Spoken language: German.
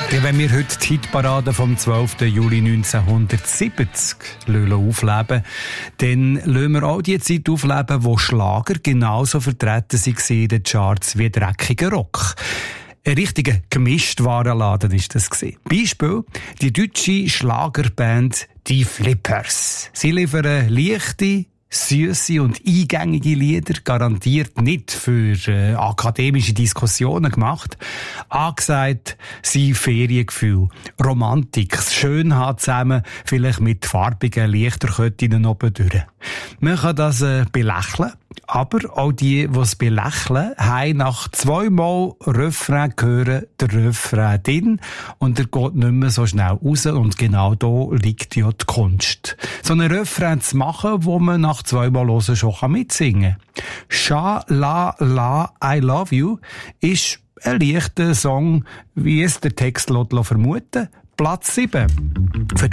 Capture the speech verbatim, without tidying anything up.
Ja, wenn wir heute die Hitparade vom zwölften Juli neunzehnhundertsiebzig aufleben, dann lassen wir auch die Zeit aufleben, wo Schlager genauso vertreten waren in den Charts wie dreckiger Rock. Ein richtiger Gemischtwarenladen war das. Beispiel die deutsche Schlagerband Die Flippers. Sie liefern leichte, süsse und eingängige Lieder, garantiert nicht für äh, akademische Diskussionen gemacht. Angesagt sind Feriengefühl, Romantik, das Schönheit zusammen, vielleicht mit farbigen Lichterketten oben durch. Man kann das äh, belächeln, aber auch die, die es belächeln, haben nach zweimal Refrain hören, der Refrain drin und er geht nicht mehr so schnell raus und genau da liegt ja die Kunst. So einen Refrain zu machen, wo man nach zweimal hören schon mitsingen kann. Sha La La I Love You ist ein leichter Song, wie es der Text vermuten lässt. Platz sieben. Für